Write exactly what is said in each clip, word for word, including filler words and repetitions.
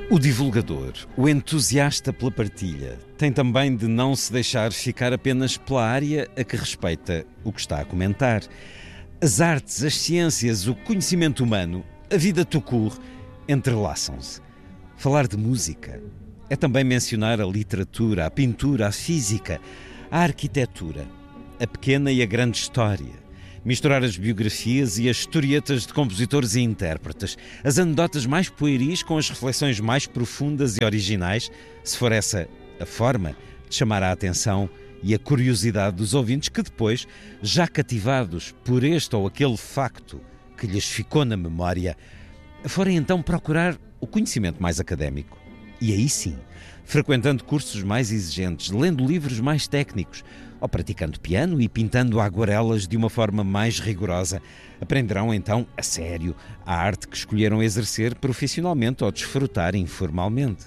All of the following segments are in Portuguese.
O divulgador, o entusiasta pela partilha, tem também de não se deixar ficar apenas pela área a que respeita o que está a comentar. As artes, as ciências, o conhecimento humano, a vida tout court, entrelaçam-se. Falar de música é também mencionar a literatura, a pintura, a física, a arquitetura, a pequena e a grande história. Misturar as biografias e as historietas de compositores e intérpretes, as anedotas mais pueris com as reflexões mais profundas e originais, se for essa a forma de chamar a atenção e a curiosidade dos ouvintes que depois, já cativados por este ou aquele facto que lhes ficou na memória, forem então procurar o conhecimento mais académico. E aí sim, frequentando cursos mais exigentes, lendo livros mais técnicos, ou praticando piano e pintando aguarelas de uma forma mais rigorosa, aprenderão então, a sério, a arte que escolheram exercer profissionalmente ou desfrutar informalmente.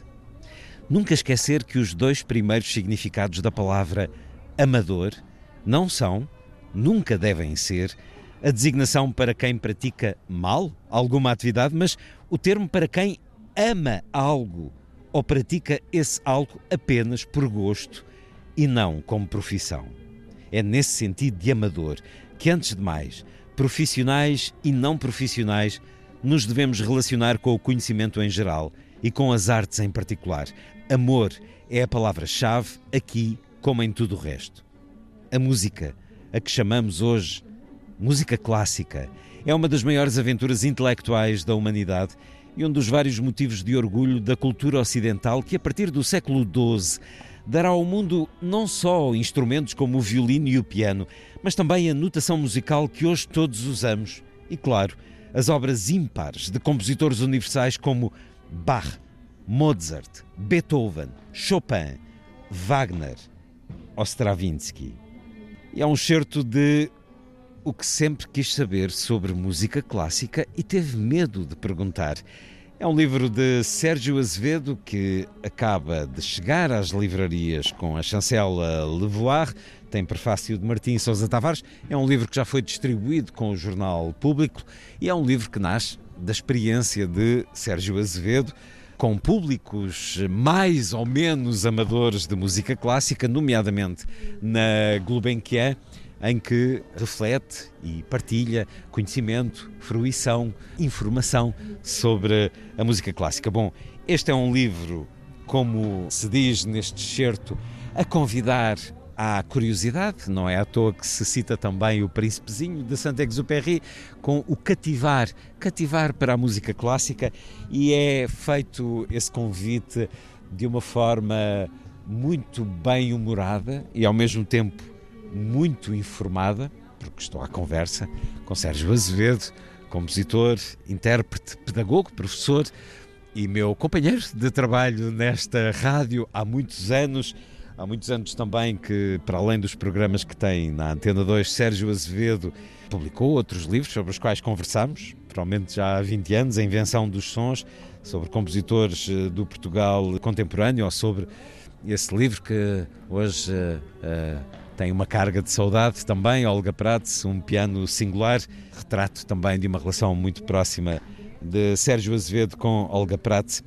Nunca esquecer que os dois primeiros significados da palavra amador não são, nunca devem ser, a designação para quem pratica mal alguma atividade, mas o termo para quem ama algo ou pratica esse algo apenas por gosto e não como profissão. É nesse sentido de amador que, antes de mais, profissionais e não profissionais, nos devemos relacionar com o conhecimento em geral e com as artes em particular. Amor é a palavra-chave aqui como em tudo o resto. A música, a que chamamos hoje música clássica, é uma das maiores aventuras intelectuais da humanidade e um dos vários motivos de orgulho da cultura ocidental que, a partir do século doze, dará ao mundo não só instrumentos como o violino e o piano, mas também a notação musical que hoje todos usamos e, claro, as obras ímpares de compositores universais como Bach, Mozart, Beethoven, Chopin, Wagner ou Stravinsky. E é um excerto de o que sempre quis saber sobre música clássica e teve medo de perguntar. É um livro de Sérgio Azevedo que acaba de chegar às livrarias com a chancela Levoar, tem prefácio de Martim Sousa Tavares, é um livro que já foi distribuído com o Jornal Público e é um livro que nasce da experiência de Sérgio Azevedo com públicos mais ou menos amadores de música clássica, nomeadamente na Gulbenkian, em que reflete e partilha conhecimento, fruição, informação sobre a música clássica. Bom, este é um livro, como se diz neste excerto, a convidar à curiosidade. Não é à toa que se cita também o Príncipezinho de Saint-Exupéry com o cativar, cativar para a música clássica, e é feito esse convite de uma forma muito bem humorada e ao mesmo tempo muito informada, porque estou à conversa com Sérgio Azevedo, compositor, intérprete, pedagogo, professor e meu companheiro de trabalho nesta rádio há muitos anos. Há muitos anos também que, para além dos programas que tem na Antena dois, Sérgio Azevedo publicou outros livros sobre os quais conversamos, provavelmente já há vinte anos, A Invenção dos Sons, sobre compositores do Portugal contemporâneo, ou sobre esse livro que hoje uh, uh, tem uma carga de saudade também, Olga Prats, um piano singular, retrato também de uma relação muito próxima de Sérgio Azevedo com Olga Prats.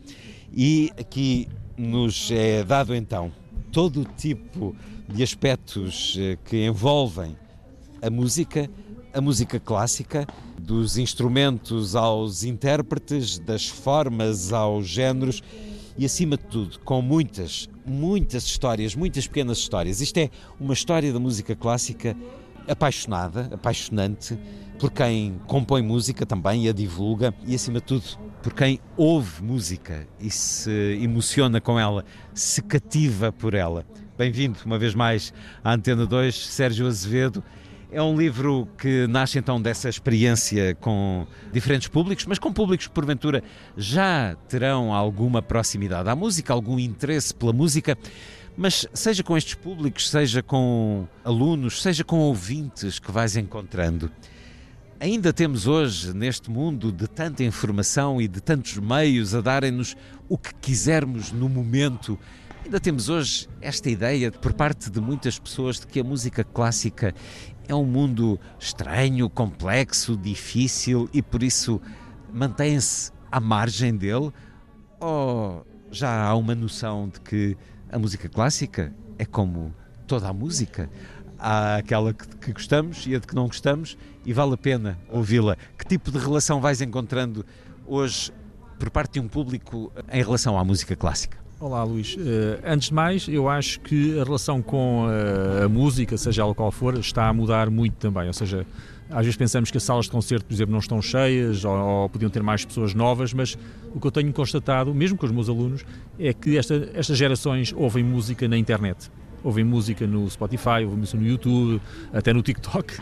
E aqui nos é dado então todo o tipo de aspectos que envolvem a música, a música clássica, dos instrumentos aos intérpretes, das formas aos géneros e, acima de tudo, com muitas, muitas histórias, muitas pequenas histórias. Isto é uma história da música clássica apaixonada, apaixonante, por quem compõe música também e a divulga e, acima de tudo, por quem ouve música e se emociona com ela, se cativa por ela. Bem-vindo, uma vez mais, à Antena dois, Sérgio Azevedo. É um livro que nasce então dessa experiência com diferentes públicos, mas com públicos que porventura já terão alguma proximidade à música, algum interesse pela música, mas seja com estes públicos, seja com alunos, seja com ouvintes que vais encontrando. Ainda temos hoje, neste mundo de tanta informação e de tantos meios a darem-nos o que quisermos no momento, ainda temos hoje esta ideia por parte de muitas pessoas de que a música clássica é um mundo estranho, complexo, difícil e por isso mantém-se à margem dele. Ou já há uma noção de que a música clássica é como toda a música? Há aquela que, que gostamos e a de que não gostamos e vale a pena ouvi-la. Que tipo de relação vais encontrando hoje por parte de um público em relação à música clássica? Olá, Luís. Uh, antes de mais, eu acho que a relação com uh, a música, seja ela qual for, está a mudar muito também. Ou seja, às vezes pensamos que as salas de concerto, por exemplo, não estão cheias ou, ou podiam ter mais pessoas novas, mas o que eu tenho constatado, mesmo com os meus alunos, é que esta, estas gerações ouvem música na internet. Ouvem música no Spotify, ouvem música no YouTube, até no TikTok. Uh,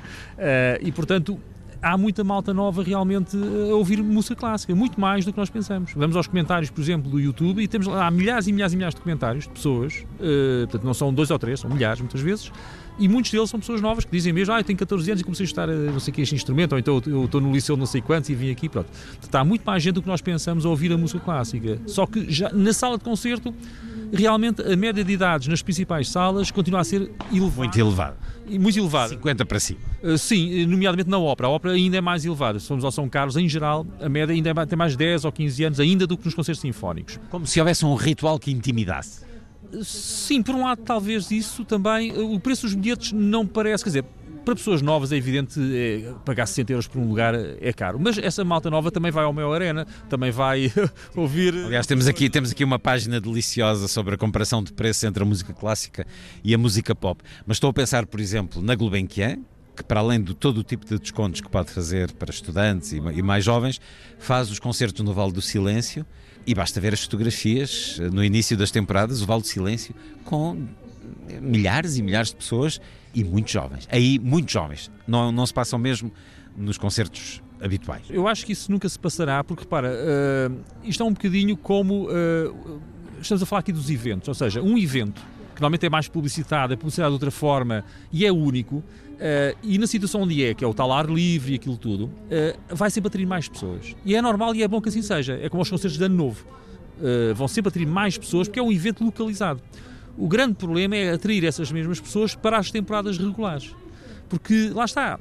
e, portanto, há muita malta nova realmente a ouvir música clássica, muito mais do que nós pensamos. Vamos aos comentários, por exemplo, do YouTube e temos lá milhares e milhares e milhares de comentários de pessoas, uh, portanto não são dois ou três, são milhares muitas vezes, e muitos deles são pessoas novas que dizem mesmo, ah, eu tenho catorze anos e comecei a estudar não sei que este instrumento, ou então eu estou no liceu de não sei quantos e vim aqui, pronto. Portanto, há muito mais gente do que nós pensamos a ouvir a música clássica, só que já na sala de concerto, realmente a média de idades nas principais salas continua a ser elevada. Muito elevada. Muito elevada. cinquenta para cima. Uh, sim, nomeadamente na ópera. A ópera ainda é mais elevada. Se formos ao São Carlos, em geral, a média ainda é, tem mais dez ou quinze anos ainda do que nos concertos sinfónicos. Como se houvesse um ritual que intimidasse. Uh, sim, por um lado talvez isso também. Uh, o preço dos bilhetes não parece, quer dizer, para pessoas novas é evidente, é, pagar sessenta euros por um lugar é caro, mas essa malta nova também vai ao Mel Arena, também vai ouvir... Aliás, temos aqui, temos aqui uma página deliciosa sobre a comparação de preços entre a música clássica e a música pop, mas estou a pensar, por exemplo, na Gulbenkian, que para além de todo o tipo de descontos que pode fazer para estudantes e, e mais jovens, faz os concertos no Vale do Silêncio, e basta ver as fotografias no início das temporadas, o Vale do Silêncio, com milhares e milhares de pessoas e muito jovens. Aí, muito jovens. Não, não se passam mesmo nos concertos habituais. Eu acho que isso nunca se passará, porque, repara, uh, isto é um bocadinho como... Uh, estamos a falar aqui dos eventos, ou seja, um evento que normalmente é mais publicitado, é publicitado de outra forma e é único, uh, e na situação onde é, que é o tal ar livre e aquilo tudo, uh, vai sempre atrair mais pessoas. E é normal e é bom que assim seja. É como os concertos de Ano Novo. Uh, vão sempre atrair mais pessoas porque é um evento localizado. O grande problema é atrair essas mesmas pessoas para as temporadas regulares. Porque, lá está,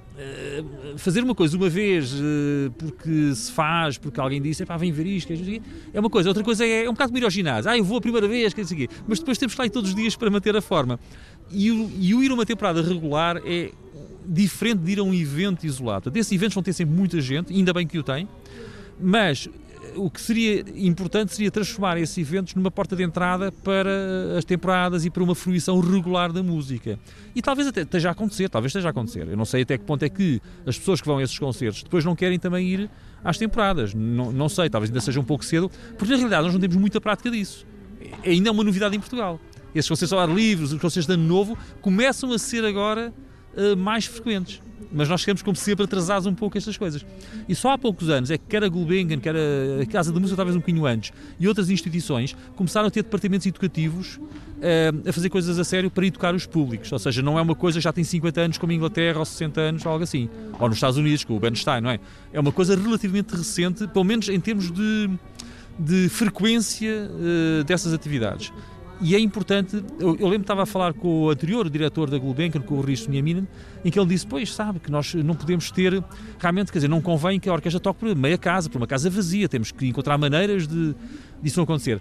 fazer uma coisa uma vez porque se faz, porque alguém disse, pá, vem ver isto, é uma coisa. Outra coisa é, é um bocado como ir ao ginásio. Ah, eu vou a primeira vez, quer dizer, mas depois temos que lá ir todos os dias para manter a forma. E o, e o ir a uma temporada regular é diferente de ir a um evento isolado. Portanto, esses eventos vão ter sempre muita gente, ainda bem que o têm, mas... o que seria importante seria transformar esses eventos numa porta de entrada para as temporadas e para uma fruição regular da música. E talvez até esteja a acontecer, talvez esteja a acontecer. Eu não sei até que ponto é que as pessoas que vão a esses concertos depois não querem também ir às temporadas. Não, não sei, talvez ainda seja um pouco cedo, porque na realidade nós não temos muita prática disso. É ainda uma novidade em Portugal. Esses concertos ao ar livre, os concertos de Ano Novo, começam a ser agora uh, mais frequentes. Mas nós ficamos, como sempre, atrasados um pouco estas coisas. E só há poucos anos é que quer a Gulbenkian, quer a Casa da Música, talvez um bocadinho antes, e outras instituições começaram a ter departamentos educativos uh, a fazer coisas a sério para educar os públicos. Ou seja, não é uma coisa que já tem cinquenta anos como a Inglaterra ou sessenta anos ou algo assim. Ou nos Estados Unidos, com o Bernstein, não é? É uma coisa relativamente recente, pelo menos em termos de, de frequência uh, dessas atividades. E é importante, eu, eu lembro que estava a falar com o anterior diretor da Gulbenkian, com o Risto Nieminen, em que ele disse, pois, sabe, que nós não podemos ter, realmente, quer dizer, não convém que a orquestra toque por meia casa, por uma casa vazia, temos que encontrar maneiras de disso não acontecer.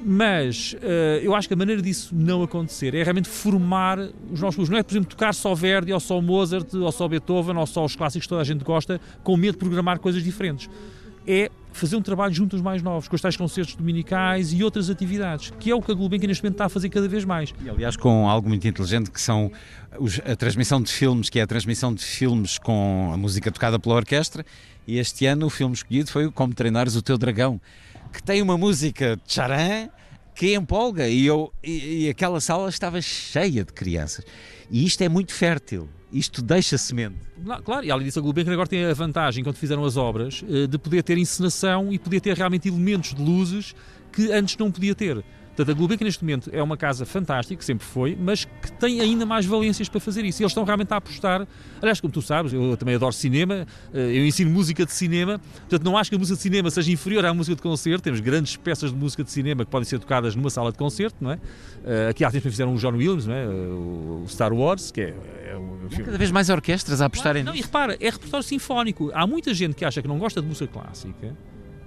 Mas uh, eu acho que a maneira disso não acontecer é realmente formar os nossos públicos. Não é, por exemplo, tocar só Verdi, ou só Mozart, ou só Beethoven, ou só os clássicos que toda a gente gosta, com medo de programar coisas diferentes. É fazer um trabalho junto aos mais novos, com os tais concertos dominicais e outras atividades, que é o que a Gulbenkian neste momento está a fazer cada vez mais. E, aliás, com algo muito inteligente, que são os, a transmissão de filmes, que é a transmissão de filmes com a música tocada pela orquestra, e este ano o filme escolhido foi o Como Treinares o Teu Dragão, que tem uma música tcharam, que empolga, e, eu, e, e aquela sala estava cheia de crianças. E isto é muito fértil. Isto deixa semente. Claro, e além disso a Gulbenkian agora tem a vantagem, quando fizeram as obras, de poder ter encenação e poder ter realmente elementos de luzes que antes não podia ter. Portanto, a Gulbenkian neste momento é uma casa fantástica, que sempre foi, mas que tem ainda mais valências para fazer isso. E eles estão realmente a apostar, aliás, como tu sabes, eu também adoro cinema, eu ensino música de cinema, portanto não acho que a música de cinema seja inferior à música de concerto, temos grandes peças de música de cinema que podem ser tocadas numa sala de concerto, não é? Aqui há tempos fizeram o John Williams, não é? O Star Wars, que é, é um filme. Cada vez mais orquestras a apostarem nisso. Não, nisso. E repara, é repertório sinfónico. Há muita gente que acha que não gosta de música clássica,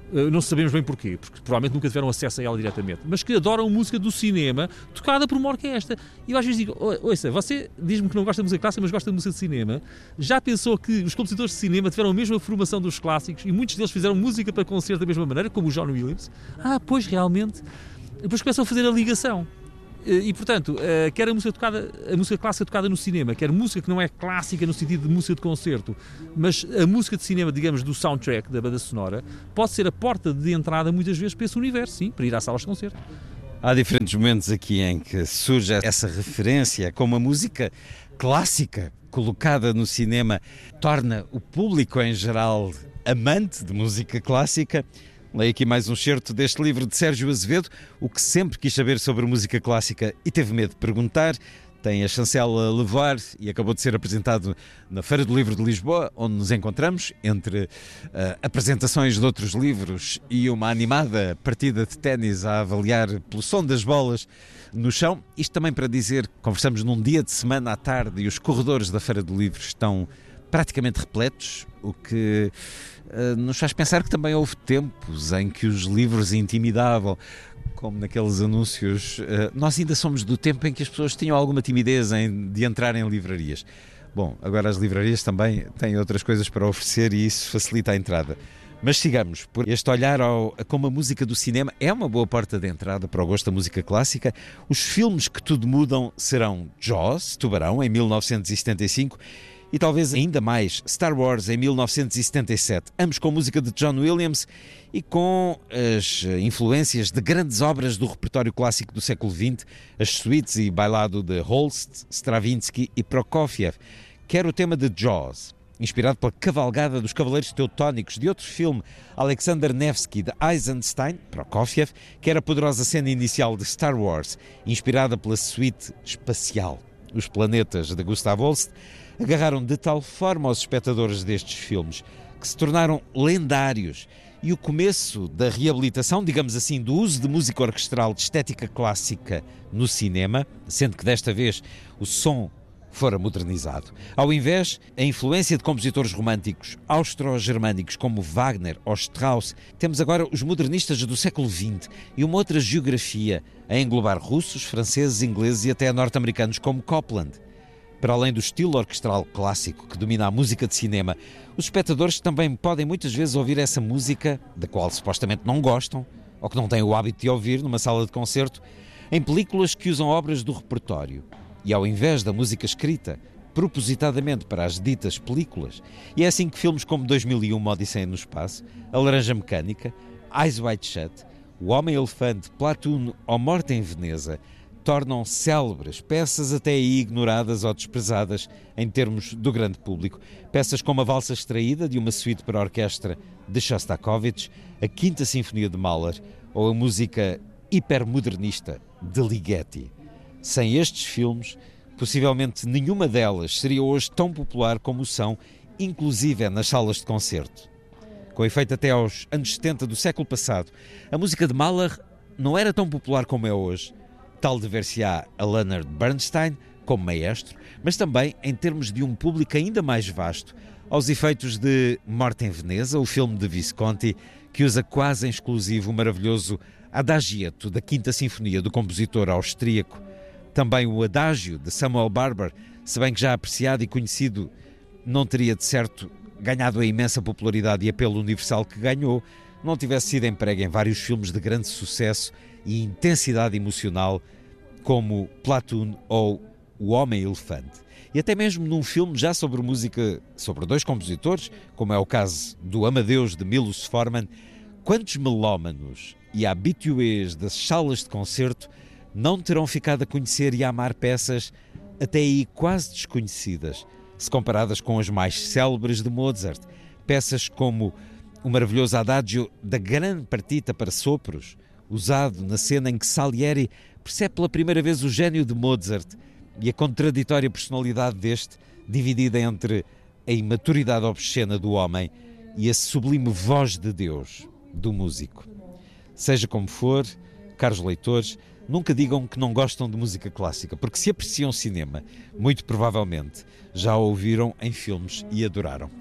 Uh, não sabemos bem porquê, porque provavelmente nunca tiveram acesso a ela diretamente, mas que adoram música do cinema tocada por uma orquestra. E eu às vezes digo, ouça, você diz-me que não gosta de música clássica, mas gosta de música de cinema. Já pensou que os compositores de cinema tiveram a mesma formação dos clássicos e muitos deles fizeram música para concerto da mesma maneira, como o John Williams? Ah, pois realmente. Depois começam a fazer a ligação. E, portanto, quer a música, tocada, a música clássica tocada no cinema, quer música que não é clássica no sentido de música de concerto, mas a música de cinema, digamos, do soundtrack, da banda sonora, pode ser a porta de entrada, muitas vezes, para esse universo, sim, para ir às salas de concerto. Há diferentes momentos aqui em que surge essa referência, como a música clássica colocada no cinema torna o público, em geral, amante de música clássica. Leio aqui mais um excerto deste livro de Sérgio Azevedo, o que sempre quis saber sobre música clássica e teve medo de perguntar. Tem a chancela Levar e acabou de ser apresentado na Feira do Livro de Lisboa, onde nos encontramos, entre uh, apresentações de outros livros e uma animada partida de ténis a avaliar pelo som das bolas no chão. Isto também para dizer que conversamos num dia de semana à tarde e os corredores da Feira do Livro estão praticamente repletos, o que uh, nos faz pensar que também houve tempos em que os livros intimidavam, como naqueles anúncios. Uh, nós ainda somos do tempo em que as pessoas tinham alguma timidez em, de entrar em livrarias. Bom, agora as livrarias também têm outras coisas para oferecer e isso facilita a entrada. Mas sigamos, por este olhar ao, a como a música do cinema é uma boa porta de entrada para o gosto da música clássica. Os filmes que tudo mudam serão Jaws, Tubarão, em mil novecentos e setenta e cinco, e talvez ainda mais Star Wars, em mil novecentos e setenta e sete, ambos com música de John Williams e com as influências de grandes obras do repertório clássico do século vinte, as suítes e bailado de Holst, Stravinsky e Prokofiev, quer o tema de Jaws, inspirado pela cavalgada dos Cavaleiros Teutónicos de outro filme, Alexander Nevsky, de Eisenstein, Prokofiev, quer a poderosa cena inicial de Star Wars, inspirada pela suíte espacial, Os Planetas, de Gustav Holst, agarraram de tal forma aos espectadores destes filmes que se tornaram lendários, e o começo da reabilitação, digamos assim, do uso de música orquestral de estética clássica no cinema, sendo que desta vez o som fora modernizado. Ao invés, a influência de compositores românticos austro-germânicos como Wagner ou Strauss, temos agora os modernistas do século vinte e uma outra geografia a englobar russos, franceses, ingleses e até norte-americanos como Copland. Para além do estilo orquestral clássico que domina a música de cinema, os espectadores também podem muitas vezes ouvir essa música, da qual supostamente não gostam, ou que não têm o hábito de ouvir numa sala de concerto, em películas que usam obras do repertório. E ao invés da música escrita, propositadamente para as ditas películas, e é assim que filmes como dois mil e um, Uma Odisseia no Espaço, A Laranja Mecânica, Eyes Wide Shut, O Homem-Elefante, Platoon ou Morte em Veneza tornam célebres peças até aí ignoradas ou desprezadas em termos do grande público. Peças como a Valsa Extraída, de uma suíte para orquestra de Shostakovich, a Quinta Sinfonia de Mahler ou a música hipermodernista de Ligeti. Sem estes filmes, possivelmente nenhuma delas seria hoje tão popular como são, inclusive nas salas de concerto. Com efeito, até aos anos setenta do século passado, a música de Mahler não era tão popular como é hoje, tal dever-se-á a Leonard Bernstein como maestro, mas também em termos de um público ainda mais vasto, aos efeitos de Morte em Veneza, o filme de Visconti, que usa quase em exclusivo o maravilhoso Adagietto da Quinta Sinfonia do compositor austríaco, também o Adágio de Samuel Barber, se bem que já apreciado e conhecido, não teria de certo ganhado a imensa popularidade e apelo universal que ganhou, não tivesse sido emprego em vários filmes de grande sucesso e intensidade emocional, como Platoon ou O Homem-Elefante. E até mesmo num filme já sobre música, sobre dois compositores, como é o caso do Amadeus de Milos Forman, quantos melómanos e habitués das salas de concerto não terão ficado a conhecer e a amar peças até aí quase desconhecidas, se comparadas com as mais célebres de Mozart, peças como o maravilhoso Adagio da Grande Partita para sopros, usado na cena em que Salieri percebe pela primeira vez o gênio de Mozart e a contraditória personalidade deste, dividida entre a imaturidade obscena do homem e a sublime voz de Deus do músico. Seja como for, caros leitores, nunca digam que não gostam de música clássica, porque se apreciam cinema, muito provavelmente já a ouviram em filmes e adoraram.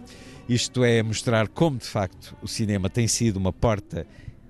Isto é mostrar como, de facto, o cinema tem sido uma porta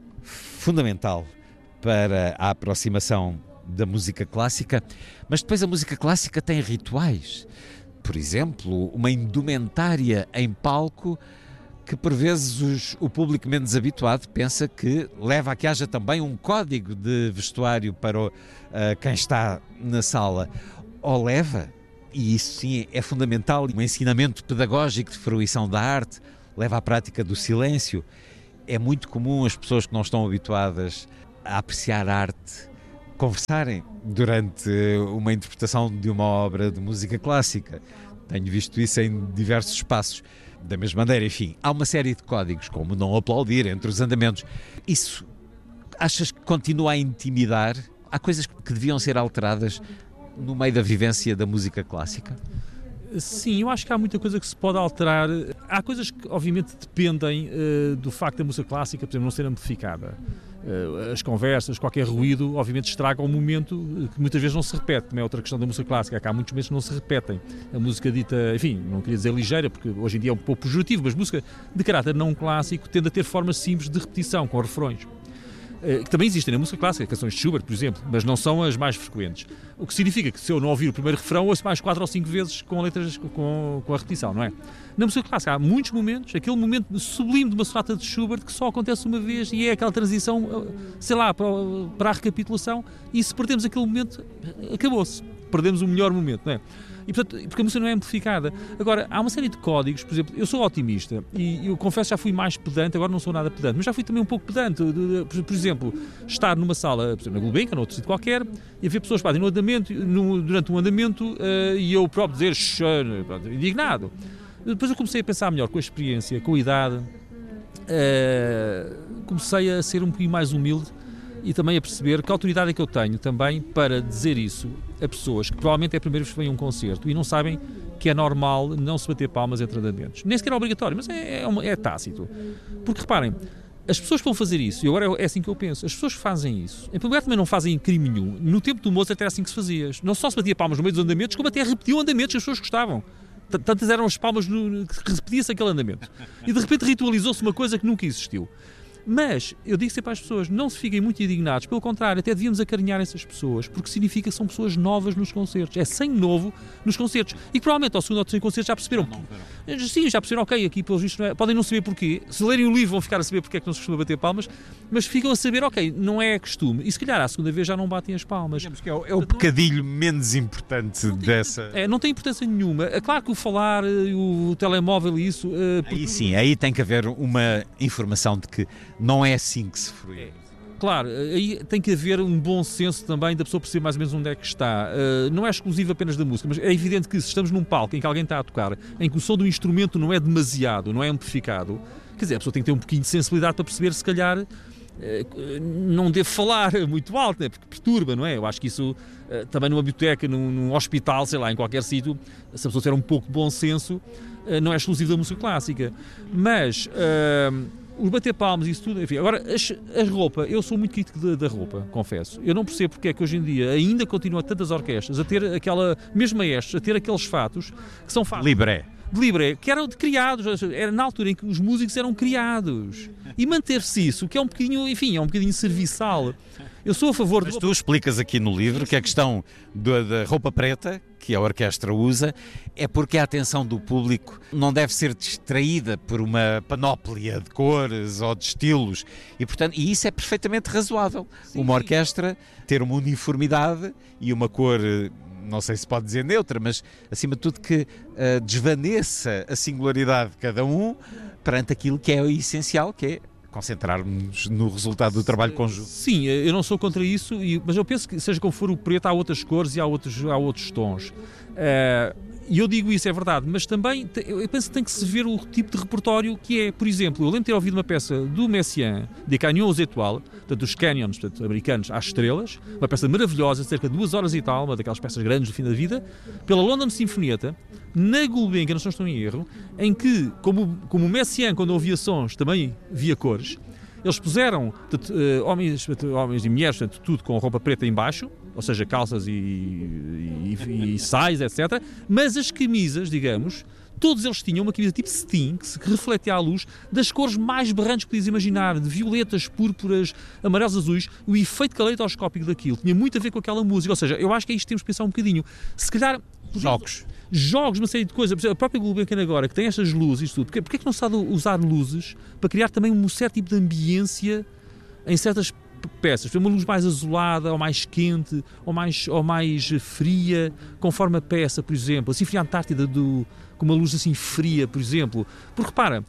fundamental para a aproximação da música clássica, mas depois a música clássica tem rituais. Por exemplo, uma indumentária em palco que por vezes os, o público menos habituado pensa que leva a que haja também um código de vestuário para o, uh, quem está na sala. Ou leva, e isso sim é fundamental, um ensinamento pedagógico de fruição da arte, leva à prática do silêncio. É muito comum as pessoas que não estão habituadas a apreciar arte conversarem durante uma interpretação de uma obra de música clássica. Tenho visto isso em diversos espaços. Da mesma maneira, enfim, há uma série de códigos, como não aplaudir entre os andamentos. Isso, achas que continua a intimidar? Há coisas que deviam ser alteradas no meio da vivência da música clássica? Sim, eu acho que há muita coisa que se pode alterar. Há coisas que, obviamente, dependem uh, do facto da música clássica, por exemplo, não ser amplificada. Uh, as conversas, qualquer ruído, obviamente, estraga o momento, que muitas vezes não se repete. Também é outra questão da música clássica, é que há muitos momentos que não se repetem. A música dita, enfim, não queria dizer ligeira, porque hoje em dia é um pouco pejorativo, mas música de caráter não clássico tende a ter formas simples de repetição, com refrões. Que também existem na música clássica, canções de Schubert, por exemplo, mas não são as mais frequentes. O que significa que se eu não ouvir o primeiro refrão, ouço mais quatro ou cinco vezes com letras, com, com a repetição, não é? Na música clássica há muitos momentos, aquele momento sublime de uma sonata de Schubert que só acontece uma vez e é aquela transição, sei lá, para, para a recapitulação, e se perdemos aquele momento, acabou-se. Perdemos o melhor momento, não é? E, portanto, porque a música não é amplificada. Agora, há uma série de códigos, por exemplo, eu sou otimista e eu confesso que já fui mais pedante, agora não sou nada pedante, mas já fui também um pouco pedante. Por exemplo, estar numa sala, por exemplo, na Gulbenkian, ou noutro sítio qualquer, e haver pessoas que fazem no andamento, no, durante um andamento, uh, e eu próprio dizer, pronto, indignado. Depois eu comecei a pensar melhor com a experiência, com a idade, uh, comecei a ser um pouquinho mais humilde e também a perceber que a autoridade é que eu tenho também para dizer isso a pessoas que provavelmente é a primeira vez que vêm a um concerto e não sabem que é normal não se bater palmas entre andamentos. Nem sequer é obrigatório, mas é, é, uma, é tácito. Porque reparem, as pessoas que vão fazer isso, e agora é assim que eu penso, as pessoas que fazem isso, em primeiro lugar também não fazem crime nenhum. No tempo do Mozart era assim que se fazia. Não só se batia palmas no meio dos andamentos, como até repetiam andamentos que as pessoas gostavam. Tantas eram as palmas no, que repetia-se aquele andamento. E de repente ritualizou-se uma coisa que nunca existiu. Mas, eu digo sempre às pessoas, não se fiquem muito indignados, pelo contrário, até devíamos acarinhar essas pessoas, porque significa que são pessoas novas nos concertos, é sangue novo nos concertos, e provavelmente ao segundo ou terceiro concerto já perceberam, não, sim, já perceberam, ok, aqui pelos vistos não é, podem não saber porquê, se lerem o livro vão ficar a saber porque é que não se costuma bater palmas, mas ficam a saber, ok, não é costume, e se calhar à segunda vez já não batem as palmas. Digamos que é o, é o pecadilho menos importante não tem, dessa... É, não tem importância nenhuma, é claro que o falar, o telemóvel e isso... Uh, aí porque... sim, aí tem que haver uma informação de que não é assim que se frui. É. Claro, aí tem que haver um bom senso também da pessoa perceber mais ou menos onde é que está. Uh, não é exclusivo apenas da música, mas é evidente que se estamos num palco em que alguém está a tocar, em que o som do instrumento não é demasiado, não é amplificado, quer dizer, a pessoa tem que ter um pouquinho de sensibilidade para perceber se calhar uh, não deve falar muito alto, né? Porque perturba, não é? Eu acho que isso uh, também numa biblioteca, num, num hospital, sei lá, em qualquer sítio, se a pessoa tiver um pouco de bom senso, uh, não é exclusivo da música clássica. Mas... Uh, os bater palmas e isso tudo, enfim. Agora, a, a roupa, eu sou muito crítico da, da roupa, confesso. Eu não percebo porque é que hoje em dia ainda continuam tantas orquestras a ter aquela, mesmo maestros, a ter aqueles fatos que são fatos... Libré. De libré, que eram de criados, era na altura em que os músicos eram criados. E manter-se isso, que é um bocadinho, enfim, é um bocadinho serviçal. Eu sou a favor de... Mas tu explicas aqui no livro que a questão da, da roupa preta, que a orquestra usa, é porque a atenção do público não deve ser distraída por uma panóplia de cores ou de estilos. E, portanto, e isso é perfeitamente razoável. Sim. Uma orquestra ter uma uniformidade e uma cor... não sei se pode dizer neutra, mas acima de tudo que uh, desvaneça a singularidade de cada um perante aquilo que é o essencial, que é concentrar-nos no resultado do trabalho conjunto. Sim, eu não sou contra isso, mas eu penso que seja como for o preto, há outras cores e há outros, há outros tons. Uh, E eu digo isso, é verdade, mas também eu penso que tem que se ver o tipo de repertório que é. Por exemplo, eu lembro de ter ouvido uma peça do Messiaen, de Canyon aux Étoiles, portanto, dos Canyons, portanto, americanos às estrelas, uma peça maravilhosa, cerca de duas horas e tal, uma daquelas peças grandes do fim da vida, pela London Sinfonietta, na Gulbenkian, não estou em erro, em que, como, como o Messiaen, quando ouvia sons, também via cores, eles puseram portanto, homens, homens e mulheres, portanto, tudo com roupa preta em baixo, ou seja, calças e, e, e sais, etcétera. Mas as camisas, digamos, todos eles tinham uma camisa tipo cetim, que, se, que refletia a luz, das cores mais berrantes que podias imaginar, de violetas, púrpuras, amarelos, azuis. O efeito caleidoscópico daquilo tinha muito a ver com aquela música. Ou seja, eu acho que é isto que temos que pensar um bocadinho. Se calhar... Jogos. Jogos, uma série de coisas. A própria Gulbenkian agora, que tem estas luzes e tudo, porque, porque é que não se sabe usar luzes para criar também um certo tipo de ambiência em certas peças? Uma luz mais azulada, ou mais quente, ou mais, ou mais fria, conforme a peça, por exemplo. A Sinfonia Antártida do, com uma luz assim fria, por exemplo. Porque, repara,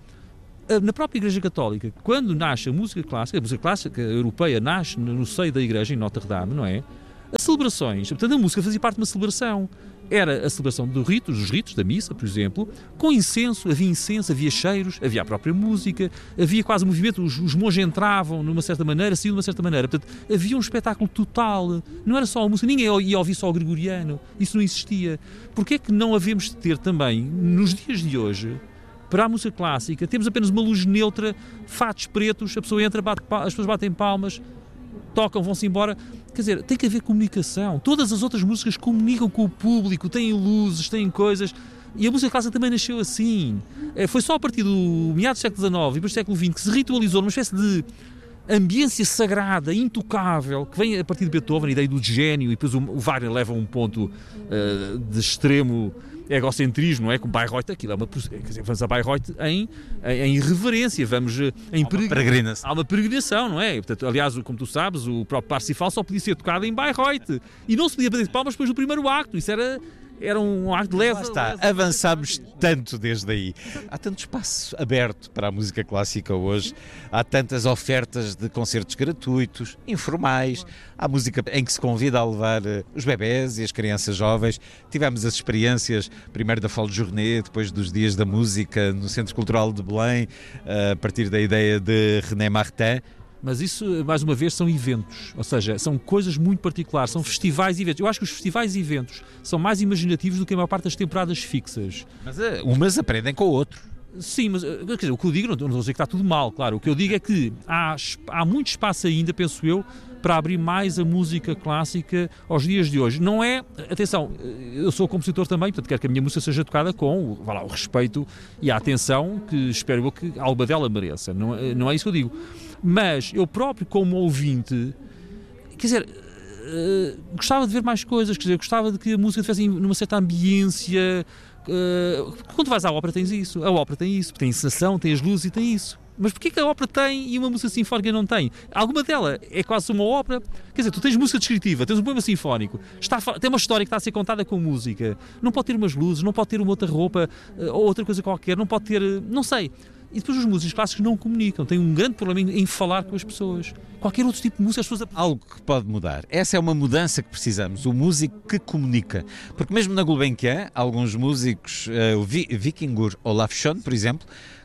na própria Igreja Católica, quando nasce a música clássica, a música clássica europeia nasce no seio da Igreja, em Notre-Dame, não é? As celebrações, portanto, a música fazia parte de uma celebração. Era a celebração dos ritos, dos ritos da missa, por exemplo, com incenso, havia incenso, havia cheiros, havia a própria música, havia quase um movimento, os, os monges entravam numa certa maneira, saíam de uma certa maneira. Portanto, havia um espetáculo total, não era só a música, ninguém ia ouvir só o gregoriano, isso não existia. Porquê é que não havemos de ter também, nos dias de hoje, para a música clássica, temos apenas uma luz neutra, fatos pretos, a pessoa entra, bate, as pessoas batem palmas, tocam, vão-se embora. Quer dizer, tem que haver comunicação. Todas as outras músicas comunicam com o público, têm luzes, têm coisas. E a música clássica também nasceu assim. Foi só a partir do meados do século dezenove e depois do século vinte que se ritualizou numa espécie de ambiência sagrada, intocável, que vem a partir de Beethoven, a ideia do gênio, e depois o Wagner leva a um ponto uh, de extremo egocentrismo, não é? Com Bayreuth, aquilo é uma... Quer dizer, vamos a Bayreuth em, em, em reverência, vamos em peregrinação. Há uma peregrinação, não é? Portanto, aliás, como tu sabes, o próprio Parsifal só podia ser tocado em Bayreuth. E não se podia bater palmas depois do primeiro acto. Isso era... Era um acto de lesa. Está, lesa, avançámos lesa. Tanto desde aí. Há tanto espaço aberto para a música clássica hoje, há tantas ofertas de concertos gratuitos, informais, há música em que se convida a levar os bebés e as crianças jovens. Tivemos as experiências, primeiro da Folle Journée, depois dos Dias da Música no Centro Cultural de Belém, a partir da ideia de René Martin. Mas isso, mais uma vez, são eventos, ou seja, são coisas muito particulares, são festivais e eventos. Eu acho que os festivais e eventos são mais imaginativos do que a maior parte das temporadas fixas. Mas uh, umas aprendem com o outro. Sim, mas quer dizer, o que eu digo, não, não vou dizer que está tudo mal, claro. O que eu digo é que há, há muito espaço ainda, penso eu, para abrir mais a música clássica aos dias de hoje. Não é, atenção, eu sou compositor também, portanto quero que a minha música seja tocada com vá lá, o respeito e a atenção que espero eu que a alma dela mereça. Não, não é isso que eu digo. Mas eu próprio, como ouvinte, quer dizer, uh, gostava de ver mais coisas, quer dizer, gostava de que a música tivesse numa certa ambiência. Uh, quando vais à ópera tens isso, a ópera tem isso, tem encenação, tem as luzes e tem isso. Mas porquê que a ópera tem e uma música sinfónica não tem? Alguma dela é quase uma ópera. Quer dizer, tu tens música descritiva, tens um poema sinfónico, está, tem uma história que está a ser contada com música, não pode ter umas luzes, não pode ter uma outra roupa ou outra coisa qualquer, não pode ter, não sei. E depois os músicos clássicos não comunicam, têm um grande problema em, em falar com as pessoas. Qualquer outro tipo de música, as pessoas... Algo que pode mudar. Essa é uma mudança que precisamos, o músico que comunica. Porque mesmo na Gulbenkian, alguns músicos, uh, o Vikingur Olaf Schön, por exemplo,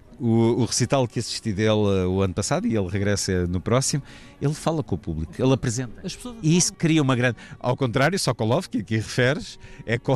o, o recital que assisti dele uh, o ano passado, e ele regressa no próximo, ele fala com o público, ele apresenta. As pessoas... E isso cria uma grande... Ao contrário, Sokolov, que aqui referes, é com...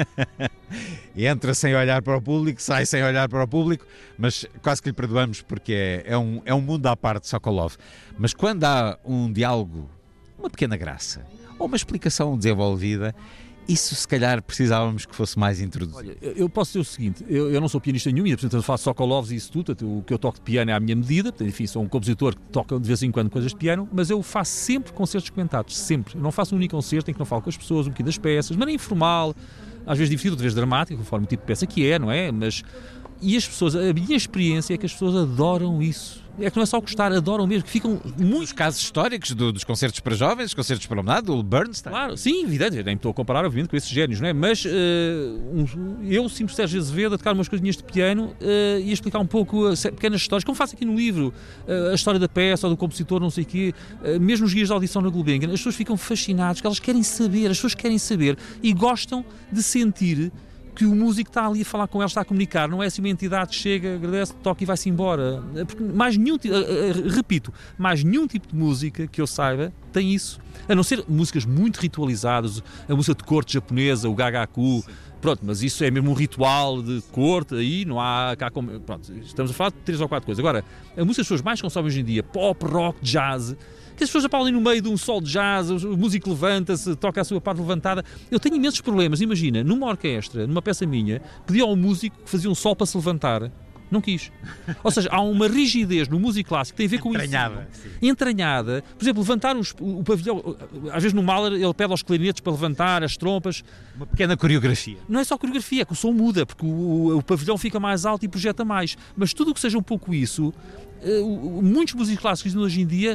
entra sem olhar para o público, sai sem olhar para o público, mas quase que lhe perdoamos porque é, é, um, é um mundo à parte de Sokolov. Mas quando há um diálogo, uma pequena graça, ou uma explicação desenvolvida, isso se calhar precisávamos que fosse mais introduzido. Olha, eu posso dizer o seguinte, eu, eu não sou pianista nenhum, e portanto eu faço Sokolovs e isso tudo, o que eu toco de piano é à minha medida, portanto, enfim, sou um compositor que toca de vez em quando coisas de piano, mas eu faço sempre concertos comentados, sempre. Eu não faço um único concerto em que não falo com as pessoas, um bocadinho das peças, mas nem informal, às vezes divertido, outras vezes dramático, conforme o tipo de peça que é, não é? Mas, e as pessoas, a minha experiência é que as pessoas adoram isso. É que não é só gostar, adoram mesmo, que ficam muito... Os casos históricos do, dos concertos para jovens, dos concertos para o menado, do Bernstein. Claro, sim, evidente, nem estou a comparar, obviamente, com esses génios, não é? Mas uh, um, eu, Simples Sérgio Azevedo, a tocar umas coisinhas de piano uh, e a explicar um pouco uh, pequenas histórias, como faço aqui no livro, uh, a história da peça ou do compositor, não sei o quê, uh, mesmo os guias de audição na Gulbenkian, as pessoas ficam fascinadas, porque elas querem saber, as pessoas querem saber e gostam de sentir que o músico está ali a falar com eles, está a comunicar, não é assim uma entidade que chega, agradece, toca e vai-se embora. Porque mais nenhum, repito, mais nenhum tipo de música que eu saiba tem isso. A não ser músicas muito ritualizadas, a música de corte japonesa, o gagaku, Pronto, mas isso é mesmo um ritual de corte, aí não há cá como... Pronto, estamos a falar de três ou quatro coisas. Agora, a música que as pessoas mais consomem hoje em dia, pop, rock, jazz, que as pessoas aplaudem no meio de um sol de jazz, o músico levanta-se, toca a sua parte levantada. Eu tenho imensos problemas, imagina, numa orquestra, numa peça minha, pedi ao músico que fazia um sol para se levantar. Não quis. Ou seja, há uma rigidez no músico clássico que tem a ver com entranhada, isso. Sim. Entranhada. Por exemplo, levantar os, o pavilhão. Às vezes no Mahler ele pede aos clarinetes para levantar as trompas. Uma pequena coreografia. Não é só coreografia, é que o som muda, porque o, o pavilhão fica mais alto e projeta mais. Mas tudo o que seja um pouco isso, uh, muitos músicos clássicos hoje em dia,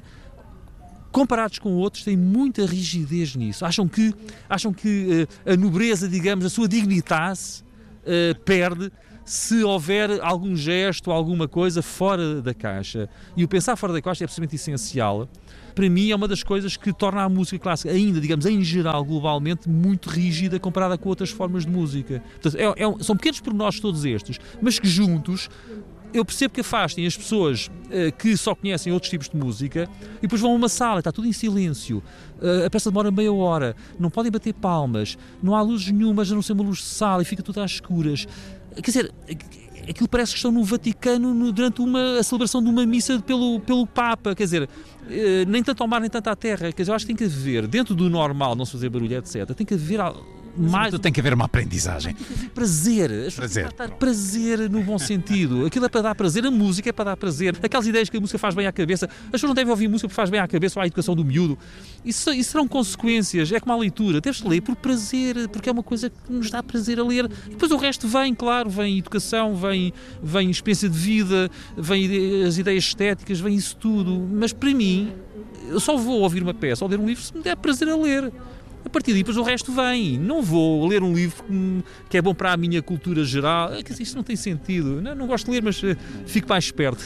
comparados com outros, têm muita rigidez nisso. Acham que, acham que uh, a nobreza, digamos, a sua dignitas uh, perde se houver algum gesto, alguma coisa fora da caixa. E o pensar fora da caixa é absolutamente essencial. Para mim é uma das coisas que torna a música clássica ainda, digamos, em geral, globalmente, muito rígida comparada com outras formas de música. Portanto, é, é, são pequenos pormenores todos estes, mas que juntos eu percebo que afastem as pessoas uh, que só conhecem outros tipos de música e depois vão a uma sala, está tudo em silêncio, uh, a peça demora meia hora, não podem bater palmas, não há luzes nenhumas a não ser uma luz de sala e fica tudo às escuras. Quer dizer, aquilo parece que estão no Vaticano no, durante uma, a celebração de uma missa pelo, pelo Papa, quer dizer, eh, nem tanto ao mar nem tanto à terra, quer dizer, eu acho que tem que haver, dentro do normal, não se fazer barulho, etcétera, tem que haver mais... Tem que haver uma aprendizagem. Tem que haver prazer. As prazer. Dar prazer no bom sentido. Aquilo é para dar prazer, a música é para dar prazer. Aquelas ideias que a música faz bem à cabeça, as pessoas não devem ouvir música porque faz bem à cabeça ou à educação do miúdo. Isso, isso serão consequências, é como a leitura, deves ler por prazer, porque é uma coisa que nos dá prazer a ler. E depois o resto vem, claro, vem educação, vem, vem experiência de vida, vem as ideias estéticas, vem isso tudo. Mas para mim, eu só vou ouvir uma peça ou ler um livro se me der prazer a ler. A partir daí, depois o resto vem. Não vou ler um livro que é bom para a minha cultura geral. Quer dizer, isso não tem sentido. Não, não gosto de ler, mas fico mais esperto.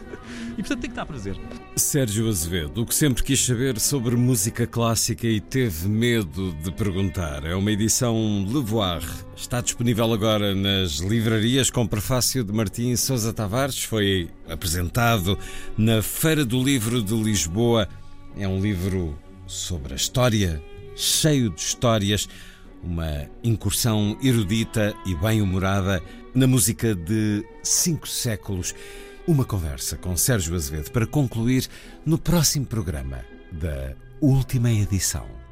E portanto tem que dar prazer. Sérgio Azevedo, o que sempre quis saber sobre música clássica e teve medo de perguntar. É uma edição Le Voir. Está disponível agora nas livrarias com prefácio de Martim Sousa Tavares. Foi apresentado na Feira do Livro de Lisboa. É um livro sobre a história, cheio de histórias, uma incursão erudita e bem-humorada na música de cinco séculos. Uma conversa com Sérgio Azevedo para concluir no próximo programa da última edição.